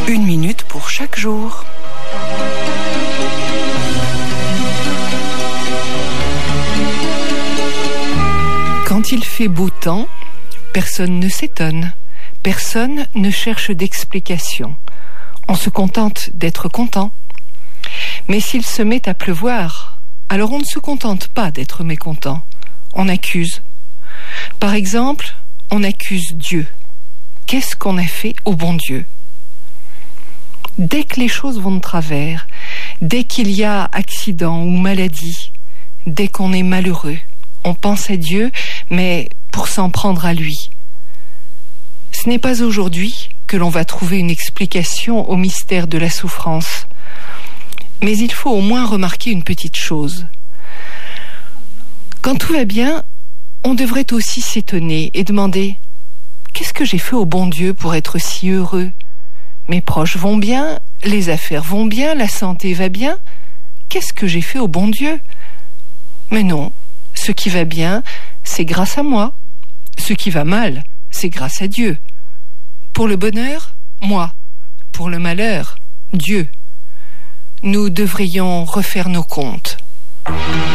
Une minute pour chaque jour. Quand il fait beau temps, personne ne s'étonne, personne ne cherche d'explication. On se contente d'être content. Mais s'il se met à pleuvoir, alors on ne se contente pas d'être mécontent. On accuse. Par exemple, on accuse Dieu. Qu'est-ce qu'on a fait au bon Dieu ? Dès que les choses vont de travers, dès qu'il y a accident ou maladie, dès qu'on est malheureux, on pense à Dieu, mais pour s'en prendre à lui. Ce n'est pas aujourd'hui que l'on va trouver une explication au mystère de la souffrance. Mais il faut au moins remarquer une petite chose. Quand tout va bien, on devrait aussi s'étonner et demander « Qu'est-ce que j'ai fait au bon Dieu pour être si heureux ? Mes proches vont bien, les affaires vont bien, la santé va bien. Qu'est-ce que j'ai fait au bon Dieu ? Mais non, ce qui va bien, c'est grâce à moi. Ce qui va mal, c'est grâce à Dieu. Pour le bonheur, moi. Pour le malheur, Dieu. Nous devrions refaire nos comptes.